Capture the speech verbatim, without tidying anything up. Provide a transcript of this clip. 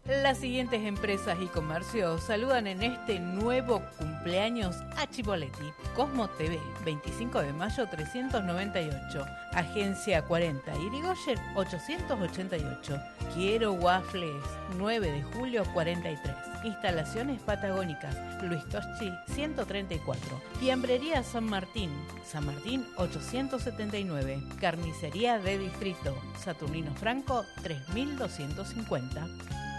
Las siguientes empresas y comercios saludan en este nuevo cumpleaños a Chipoletti. Cosmo T V, veinticinco de mayo trescientos noventa y ocho. Agencia cuarenta, Irigoyen ochocientos ochenta y ocho. Quiero Waffles, nueve de julio cuarenta y tres. Instalaciones Patagónicas, Luis Toschi ciento treinta y cuatro. Fiambrería San Martín, San Martín ochocientos setenta y nueve. Carnicería de Distrito, Saturnino Franco tres mil doscientos cincuenta.